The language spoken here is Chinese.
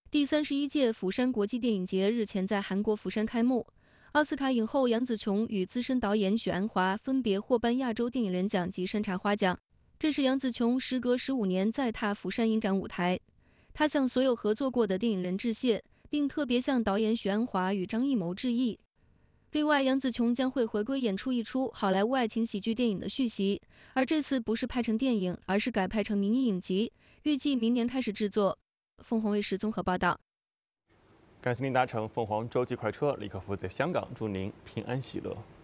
第31届釜山国际电影节日前在韩国釜山开幕，奥斯卡影后杨紫琼与资深导演许鞍华分别获颁亚洲电影人奖及山茶花奖。这是杨紫琼时隔15年再踏釜山影展舞台，她向所有合作过的电影人致谢，并特别向导演许鞍华与张艺谋致意。另外，杨紫琼将会回归演出一出好莱坞爱情喜剧电影的续集，而这次不是拍成电影，而是改拍成迷你影集，预计明年开始制作。凤凰卫视综合报道。 感谢您搭乘凤凰洲际快车，李克夫在香港，祝您平安喜乐。